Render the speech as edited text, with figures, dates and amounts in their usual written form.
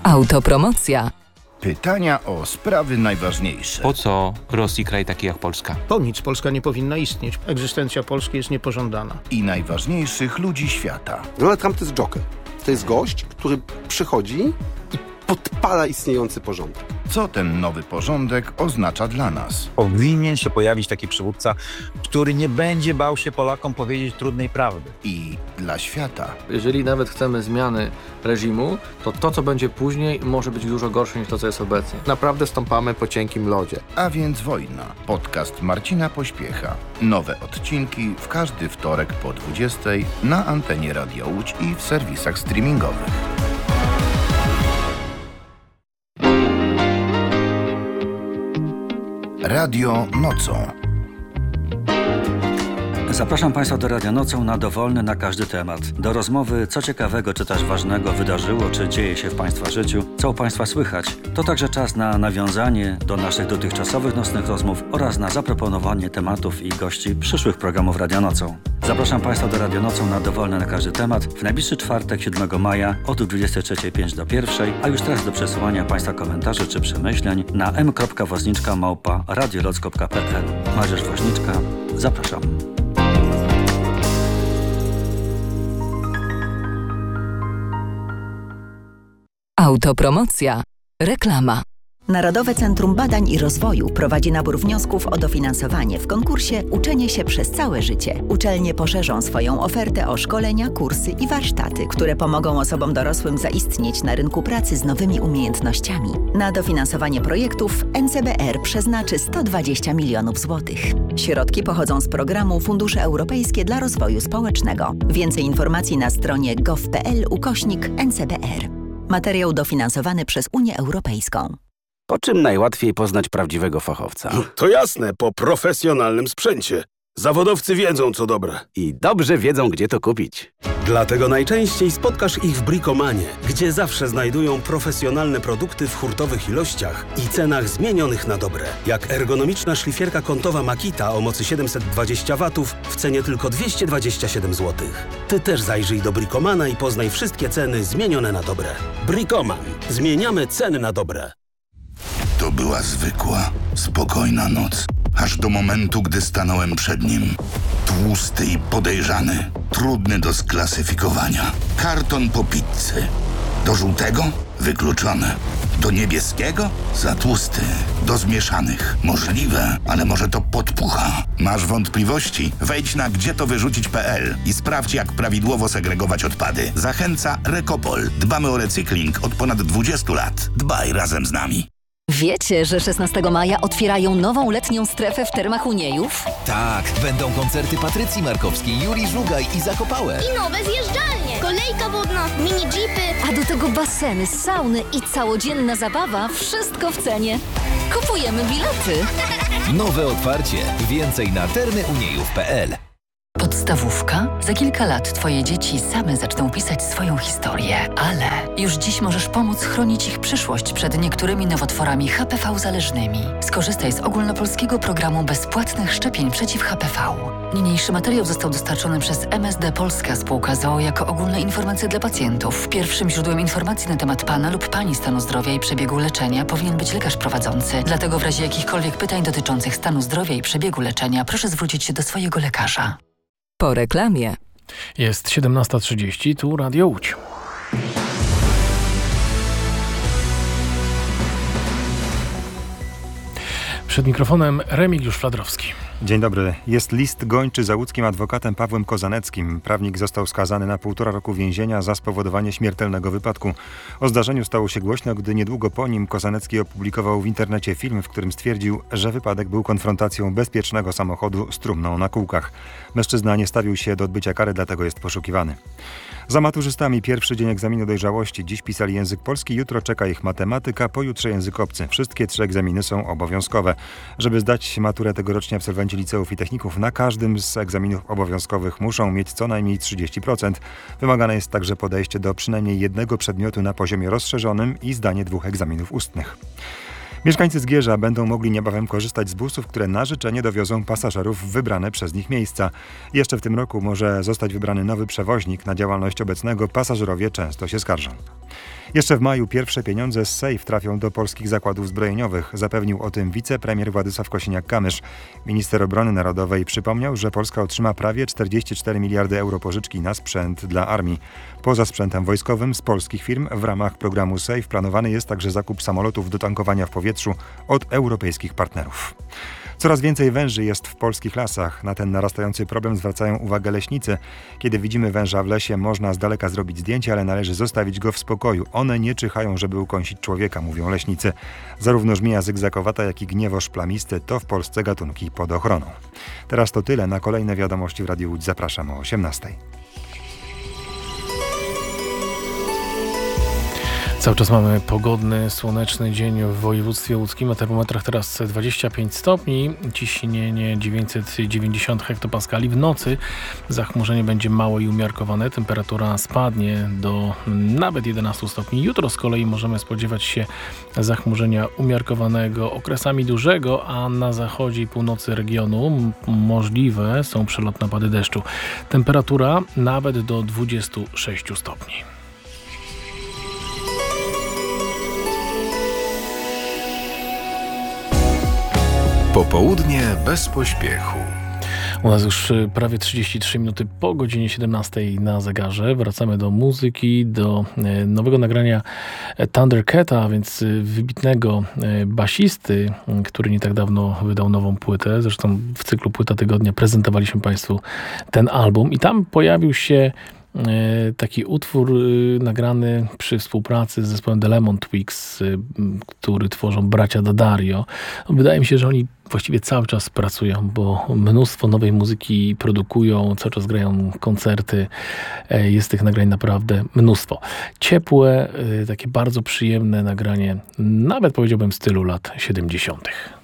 Autopromocja. Pytania o sprawy najważniejsze. Po co Rosji kraj taki jak Polska? Po nic Polska nie powinna istnieć. Egzystencja Polski jest niepożądana. I najważniejszych ludzi świata. Donald Trump to jest joker. To jest gość, który przychodzi i podpala istniejący porządek. Co ten nowy porządek oznacza dla nas? Powinien się pojawić taki przywódca, który nie będzie bał się Polakom powiedzieć trudnej prawdy. I dla świata. Jeżeli nawet chcemy zmiany reżimu, to co będzie później może być dużo gorsze niż to, co jest obecnie. Naprawdę stąpamy po cienkim lodzie. A więc wojna. Podcast Marcina Pośpiecha. Nowe odcinki w każdy wtorek po 20:00 na antenie Radio Łódź i w serwisach streamingowych. Radio Nocą. Zapraszam Państwa do Radia Nocą na dowolny na każdy temat. Do rozmowy, co ciekawego czy też ważnego wydarzyło, czy dzieje się w Państwa życiu, co u Państwa słychać. To także czas na nawiązanie do naszych dotychczasowych nocnych rozmów oraz na zaproponowanie tematów i gości przyszłych programów Radia Nocą. Zapraszam Państwa do Radia Nocą na dowolny na każdy temat w najbliższy czwartek 7 maja od 23:05 do 1:00, a już teraz do przesyłania Państwa komentarzy czy przemyśleń na m.woźniczka@radioloc.pl. Mariusz Woźniczka, zapraszam. Autopromocja. Reklama. Narodowe Centrum Badań i Rozwoju prowadzi nabór wniosków o dofinansowanie w konkursie Uczenie się przez całe życie. Uczelnie poszerzą swoją ofertę o szkolenia, kursy i warsztaty, które pomogą osobom dorosłym zaistnieć na rynku pracy z nowymi umiejętnościami. Na dofinansowanie projektów NCBR przeznaczy 120 milionów złotych. Środki pochodzą z programu Fundusze Europejskie dla Rozwoju Społecznego. Więcej informacji na stronie gov.pl/NCBR. Materiał dofinansowany przez Unię Europejską. Po czym najłatwiej poznać prawdziwego fachowca? To jasne, po profesjonalnym sprzęcie. Zawodowcy wiedzą, co dobre. I dobrze wiedzą, gdzie to kupić. Dlatego najczęściej spotkasz ich w Bricomanie, gdzie zawsze znajdują profesjonalne produkty w hurtowych ilościach i cenach zmienionych na dobre. Jak ergonomiczna szlifierka kątowa Makita o mocy 720 W w cenie tylko 227 zł. Ty też zajrzyj do Bricomana i poznaj wszystkie ceny zmienione na dobre. Bricoman. Zmieniamy ceny na dobre. To była zwykła, spokojna noc. Aż do momentu, gdy stanąłem przed nim. Tłusty i podejrzany. Trudny do sklasyfikowania. Karton po pizzy. Do żółtego? Wykluczone. Do niebieskiego? Za tłusty. Do zmieszanych? Możliwe, ale może to podpucha. Masz wątpliwości? Wejdź na gdzietowyrzucić.pl i sprawdź, jak prawidłowo segregować odpady. Zachęca Recopol. Dbamy o recykling od ponad 20 lat. Dbaj razem z nami. Wiecie, że 16 maja otwierają nową letnią strefę w Termach Uniejów? Tak, będą koncerty Patrycji Markowskiej, Juri Żugaj i Zakopałe. I nowe zjeżdżalnie, kolejka wodna, mini jeepy. A do tego baseny, sauny i całodzienna zabawa, wszystko w cenie. Kupujemy bilety. Nowe otwarcie. Więcej na termyuniejów.pl. Podstawówka? Za kilka lat Twoje dzieci same zaczną pisać swoją historię, ale już dziś możesz pomóc chronić ich przyszłość przed niektórymi nowotworami HPV-zależnymi. Skorzystaj z ogólnopolskiego programu bezpłatnych szczepień przeciw HPV. Niniejszy materiał został dostarczony przez MSD Polska Spółka z o.o. jako ogólne informacje dla pacjentów. Pierwszym źródłem informacji na temat Pana lub Pani stanu zdrowia i przebiegu leczenia powinien być lekarz prowadzący. Dlatego w razie jakichkolwiek pytań dotyczących stanu zdrowia i przebiegu leczenia proszę zwrócić się do swojego lekarza. Po reklamie. Jest 17:30, tu Radio Łódź. Przed mikrofonem Remigiusz Fladrowski. Dzień dobry. Jest list gończy za łódzkim adwokatem Pawłem Kozaneckim. Prawnik został skazany na 1,5 roku więzienia za spowodowanie śmiertelnego wypadku. O zdarzeniu stało się głośno, gdy niedługo po nim Kozanecki opublikował w internecie film, w którym stwierdził, że wypadek był konfrontacją bezpiecznego samochodu z trumną na kółkach. Mężczyzna nie stawił się do odbycia kary, dlatego jest poszukiwany. Za maturzystami pierwszy dzień egzaminu dojrzałości. Dziś pisali język polski, jutro czeka ich matematyka, pojutrze język obcy. Wszystkie 3 egzaminy są obowiązkowe. Żeby zdać maturę tegorocznie absolwenci liceów i techników na każdym z egzaminów obowiązkowych muszą mieć co najmniej 30%. Wymagane jest także podejście do przynajmniej jednego przedmiotu na poziomie rozszerzonym i zdanie 2 egzaminów ustnych. Mieszkańcy Zgierza będą mogli niebawem korzystać z busów, które na życzenie dowiozą pasażerów w wybrane przez nich miejsca. Jeszcze w tym roku może zostać wybrany nowy przewoźnik. Na działalność obecnego pasażerowie często się skarżą. Jeszcze w maju pierwsze pieniądze z SAFE trafią do polskich zakładów zbrojeniowych. Zapewnił o tym wicepremier Władysław Kosiniak-Kamysz. Minister Obrony Narodowej przypomniał, że Polska otrzyma prawie 44 miliardy euro pożyczki na sprzęt dla armii. Poza sprzętem wojskowym z polskich firm w ramach programu SAFE planowany jest także zakup samolotów do tankowania w powietrzu od europejskich partnerów. Coraz więcej węży jest w polskich lasach. Na ten narastający problem zwracają uwagę leśnicy. Kiedy widzimy węża w lesie, można z daleka zrobić zdjęcie, ale należy zostawić go w spokoju. One nie czyhają, żeby ukąsić człowieka, mówią leśnicy. Zarówno żmija zygzakowata, jak i gniewoż plamisty to w Polsce gatunki pod ochroną. Teraz to tyle. Na kolejne wiadomości w Radiu Łódź zapraszam o 18:00. Cały czas mamy pogodny, słoneczny dzień w województwie łódzkim. Na termometrach teraz 25 stopni, ciśnienie 990 hektopaskali. W nocy zachmurzenie będzie małe i umiarkowane. Temperatura spadnie do nawet 11 stopni. Jutro z kolei możemy spodziewać się zachmurzenia umiarkowanego okresami dużego, a na zachodzie i północy regionu możliwe są przelotne opady deszczu. Temperatura nawet do 26 stopni. Popołudnie bez pośpiechu. U nas już prawie 33 minuty po godzinie 17 na zegarze. Wracamy do muzyki, do nowego nagrania Thundercata, a więc wybitnego basisty, który nie tak dawno wydał nową płytę. Zresztą w cyklu Płyta Tygodnia prezentowaliśmy Państwu ten album i tam pojawił się taki utwór nagrany przy współpracy z zespołem The Lemon Twigs, który tworzą bracia D'Addario. Wydaje mi się, że oni właściwie cały czas pracują, bo mnóstwo nowej muzyki produkują, cały czas grają koncerty. Jest tych nagrań naprawdę mnóstwo. Ciepłe, takie bardzo przyjemne nagranie, nawet powiedziałbym w stylu lat 70.